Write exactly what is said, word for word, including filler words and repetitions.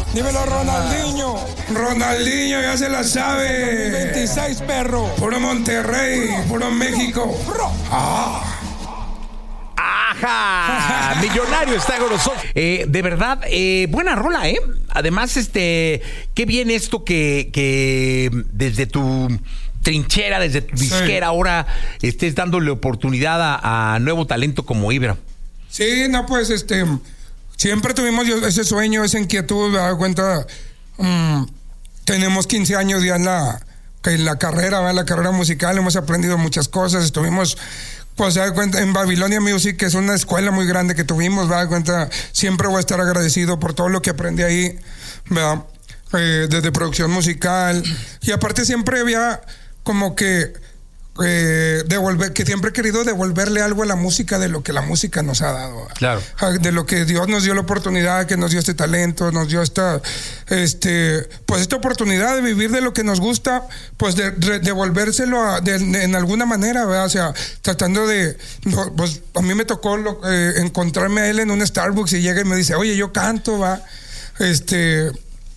Dímelo, Ronaldinho. Ronaldinho ya se la sabe. veintiséis, perro. Puro Monterrey, puro México. Ah. ¡Ajá! Millonario está con nosotros. Eh, de verdad, eh, buena rola, ¿eh? Además, este, qué bien esto que, que desde tu trinchera, desde tu disquera, sí, ahora estés dándole oportunidad a, a nuevo talento como Ibra. Sí, no, pues, este, siempre tuvimos ese sueño, esa inquietud, me da cuenta, um, tenemos quince años ya en la, en la carrera, en la carrera musical, hemos aprendido muchas cosas, estuvimos... Pues se da cuenta, en Babilonia Music, que es una escuela muy grande que tuvimos, me da cuenta, siempre voy a estar agradecido por todo lo que aprendí ahí, ¿verdad? Eh, desde producción musical, y aparte siempre había como que eh, devolver, que siempre he querido devolverle algo a la música de lo que la música nos ha dado, ¿verdad? Claro. De lo que Dios nos dio la oportunidad, que nos dio este talento, nos dio esta, este, pues esta oportunidad de vivir de lo que nos gusta, pues de, de devolvérselo a, de, de, en alguna manera, ¿verdad? O sea, tratando de, pues a mí me tocó lo, eh, encontrarme a él en un Starbucks y llega y me dice, oye, yo canto, va, este...